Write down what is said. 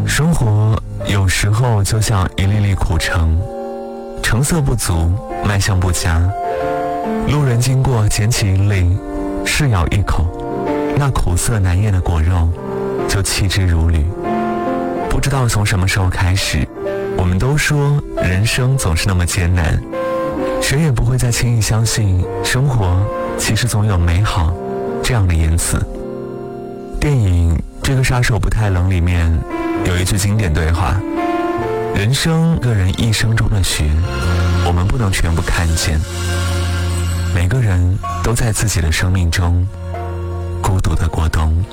生活有时候就像一粒粒苦橙，成色不足，卖相不佳，路人经过捡起一粒，试咬一口，那苦涩难咽的果肉就弃之如履。不知道从什么时候开始，我们都说人生总是那么艰难，谁也不会再轻易相信生活其实总有美好这样的言辞。电影《这个杀手不太冷》里面有一句经典对话：人生个人一生中的雪，我们不能全部看见，每个人都在自己的生命中孤独的过冬。